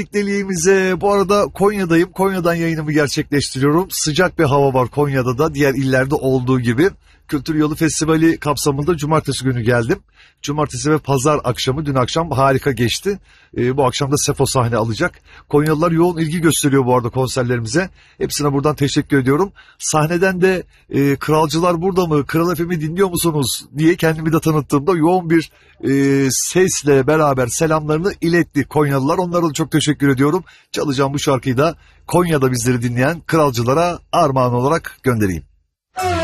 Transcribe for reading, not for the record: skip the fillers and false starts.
Birlikteliğimize bu arada Konya'dayım. Konya'dan yayınımı gerçekleştiriyorum. Sıcak bir hava var Konya'da da diğer illerde olduğu gibi. Kültür Yolu Festivali kapsamında cumartesi günü geldim. Cumartesi ve pazar akşamı dün akşam harika geçti. Bu akşam da Sefo sahne alacak. Konyalılar yoğun ilgi gösteriyor bu arada konserlerimize. Hepsine buradan teşekkür ediyorum. Sahneden de kralcılar burada mı, Kral FM'i dinliyor musunuz diye kendimi de tanıttığımda yoğun bir sesle beraber selamlarını iletti Konyalılar. Onlara da çok teşekkür ediyorum. Çalacağım bu şarkıyı da Konya'da bizleri dinleyen kralcılara armağan olarak göndereyim.